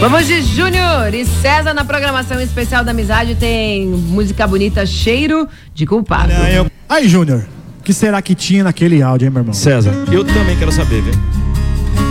Vamos de Júnior e César na programação especial da Amizade. Tem música bonita, Cheiro de Culpado. Aí, Júnior, o que será que tinha naquele áudio, hein, meu irmão? César, eu também quero saber, viu?